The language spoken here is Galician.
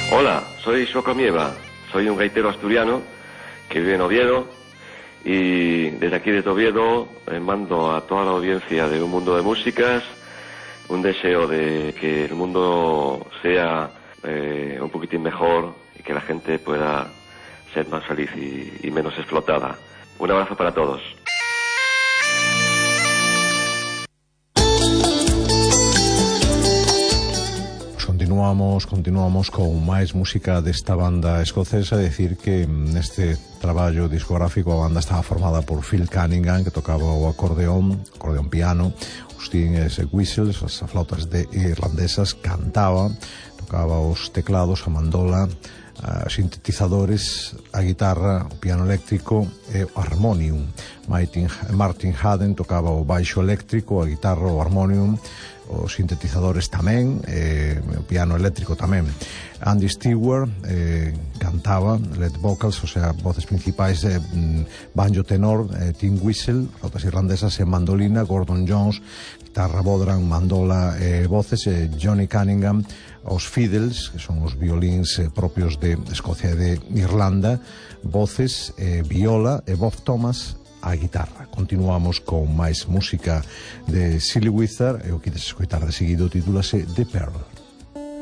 Hola, soy Xoco Mieva, soy un gaitero asturiano que vive en Oviedo y desde aquí de Oviedo mando a toda la audiencia de Un Mundo de Músicas un deseo de que el mundo sea un poquitín mejor y que la gente pueda ser más feliz y menos explotada. Un abrazo para todos. Continuamos con máis música desta banda escocesa. Decir que neste traballo discográfico a banda estaba formada por Phil Cunningham, que tocaba o acordeón piano, Austin Whistles, as flautas irlandesas, cantaba, tocaba os teclados, a mandola, sintetizadores, a guitarra, o piano eléctrico e o harmonium. Martin Haden tocaba o baixo eléctrico, a guitarra, o harmonium, os sintetizadores tamén, o piano eléctrico tamén. Andy Stewart cantaba, lead vocals, o sea, voces principais, banjo tenor, tin whistle, flautas irlandesas e mandolina, Gordon Jones, guitarra bodhrán, mandola e voces, Johnny Cunningham, os fiddles, que son os violíns propios de Escocia e de Irlanda, voces, viola, e Bob Thomas a guitarra. Continuamos con máis música de Silly Wizard e o que queres escoitar de seguido titúlase The Pearl.